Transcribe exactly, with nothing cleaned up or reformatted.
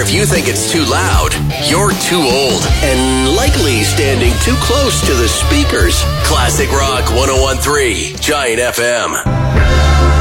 If you think it's too loud, you're too old and likely standing too close to the speakers. Classic Rock one oh one point three, Giant F M.